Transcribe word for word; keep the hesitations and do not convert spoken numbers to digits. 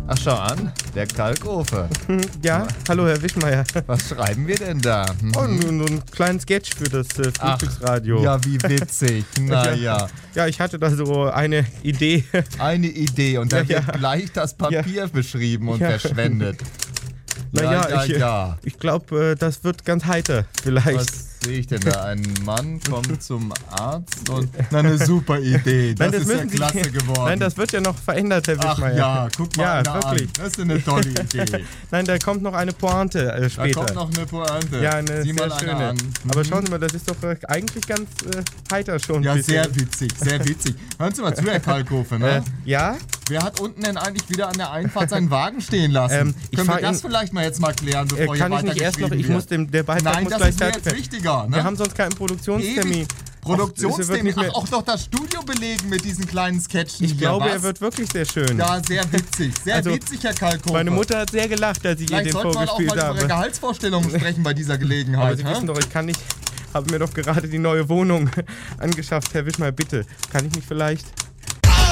Ach, schau an, der Kalkofe. Ja, hallo Herr Wischmeier. Was schreiben wir denn da? Mhm. Oh, nur, nur einen kleinen Sketch für das äh, Frühstücksradio. Ach, ja, wie witzig. Naja. Ja, ich hatte da so eine Idee. Eine Idee und dann ja, wird ja. gleich das Papier ja. beschrieben und ja. verschwendet. Naja, ja, ja, ich, ja. ich glaube, äh, das wird ganz heiter vielleicht. Was sehe ich denn da? Ein Mann kommt zum Arzt und... Na, eine super Idee. Das, Nein, das ist ja Sie, klasse geworden. Nein, das wird ja noch verändert, Herr Wischmeier. Ach ja, guck mal ja, einer wirklich. an. Das ist eine tolle Idee. Nein, da kommt noch eine Pointe äh, später. Da kommt noch eine Pointe. Ja, eine Sieh sehr mal schöne. eine an. Aber Mhm. schauen Sie mal, das ist doch äh, eigentlich ganz äh, heiter schon. Ja, bisschen. sehr witzig, sehr witzig. Hören Sie mal zu, Herr Kalkofe, ne? Äh, ja? Wer hat unten denn eigentlich wieder an der Einfahrt seinen Wagen stehen lassen? Ähm, ich Können wir fahr das in- vielleicht mal jetzt mal klären, bevor Äh, hier kann ich nicht erst noch, ich weitergeschrieben muss dem, der Beitrag Nein, muss das gleich ist mir fertig jetzt wichtiger. Ne? Wir haben sonst keinen Produktionstermin. Ewig. Och, das wird Produktionstermin. nicht mehr- Ach, auch doch das Studio belegen mit diesen kleinen Sketchen Ich hier, glaube, was? er wird wirklich sehr schön. Ja, sehr witzig. Sehr Also, witzig, Herr Kalkofe. Meine Mutter hat sehr gelacht, als ich ihr Vielleicht den sollte man auch vorgespielt mal über Ihre habe. Gehaltsvorstellungen sprechen bei dieser Aber Gelegenheit. Sie hä? wissen doch, ich kann nicht, habe mir doch gerade die neue Wohnung angeschafft. Herr Wischmeier, bitte, kann ich nicht vielleicht